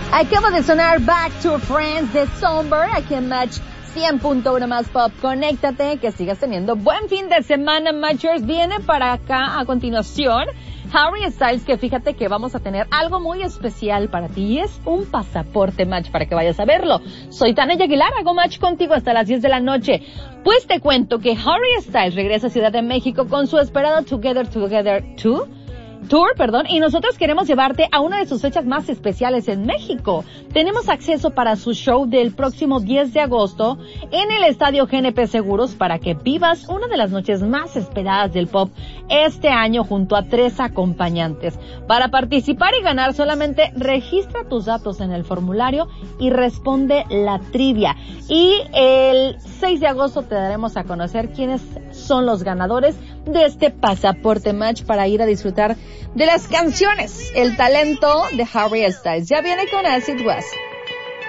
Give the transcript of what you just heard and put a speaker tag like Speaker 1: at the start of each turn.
Speaker 1: Acaba de sonar Back to Friends de Somber aquí en Match 100.1 más Pop. Conéctate, que sigas teniendo buen fin de semana, Matchers. Viene para acá a continuación Harry Styles, que fíjate que vamos a tener algo muy especial para ti y es un pasaporte Match para que vayas a verlo. Soy Tania Aguilar, hago Match contigo hasta las 10 de la noche. Pues te cuento que Harry Styles regresa a Ciudad de México con su esperado Together Tour, y nosotros queremos llevarte a una de sus fechas más especiales en México. Tenemos acceso para su show del próximo 10 de agosto en el Estadio GNP Seguros para que vivas una de las noches más esperadas del pop este año junto a 3 acompañantes. Para participar y ganar solamente registra tus datos en el formulario y responde la trivia. Y el 6 de agosto te daremos a conocer quiénes son los ganadores de este pasaporte Match para ir a disfrutar de las canciones, el talento de Harry Styles. Ya viene con Acid West.